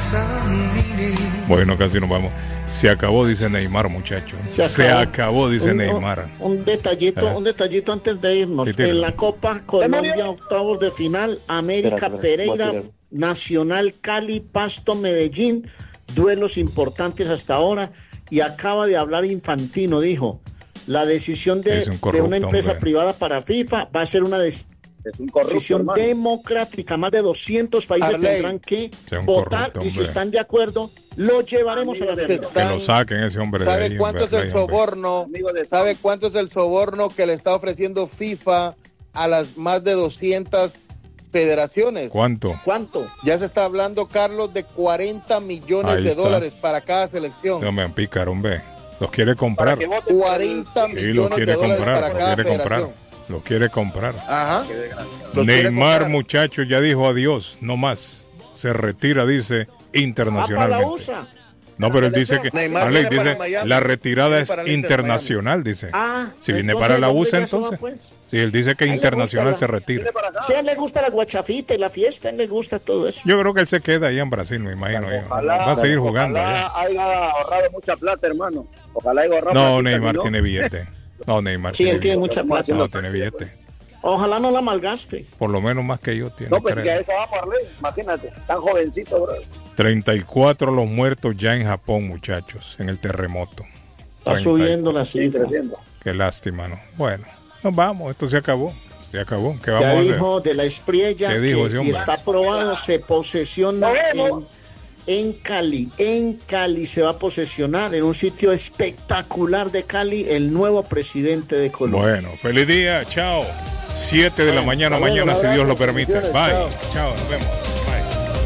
Bueno, casi nos vamos. Se acabó, dice Neymar, muchachos. Se acabó, dice Neymar. Un detallito antes de irnos. Sí, en la Copa Colombia, octavos de final, América Pereira, Nacional Cali, Pasto Medellín, duelos importantes hasta ahora. Y acaba de hablar Infantino, dijo, la decisión de una empresa privada para FIFA va a ser una decisión democrática. Más de 200 países tendrán que votar y si están de acuerdo, lo llevaremos a la realidad. Que lo saquen ese hombre de ahí. ¿Sabe cuánto es el soborno? ¿Sabe cuánto es el soborno que le está ofreciendo FIFA a las más de 200 federaciones? ¿Cuánto? Ya se está hablando, Carlos, de 40 millones de dólares para cada selección. No me picar, hombre. Los quiere comprar. 40 millones de dólares para cada federación. Lo quiere comprar. Ajá. Neymar, muchachos, ya dijo adiós, no más. Se retira, dice, internacionalmente. No, pero él dice que la retirada es internacional, dice. Si viene para la USA, entonces. Pues. Si él dice que internacional se retira. Si a él le gusta la guachafita y la fiesta, a él le gusta todo eso. Yo creo que él se queda ahí en Brasil, me imagino. Va a seguir jugando. Ojalá haya ahorrado mucha plata, hermano. Ojalá haya ahorrado. No, Neymar tiene billete. No, Neymar. Sí, él tiene mucha plata. No tiene billete. Ojalá no la malgaste. Por lo menos más que yo tiene. No, pues que a eso vamos, Arley. Imagínate, tan jovencito, bro. 34 los muertos ya en Japón, muchachos, en el terremoto. Está subiendo la cifra. Qué lástima, ¿no? Bueno, nos vamos, esto se acabó. Se acabó. ¿Qué vamos ya a hacer? Dijo de la Espriella y está aprobado, se posesiona en Cali. En Cali se va a posesionar en un sitio espectacular de Cali el nuevo presidente de Colombia. Bueno, feliz día, chao. 7 de la mañana, mañana si Dios lo permite. Bye, chao, nos vemos.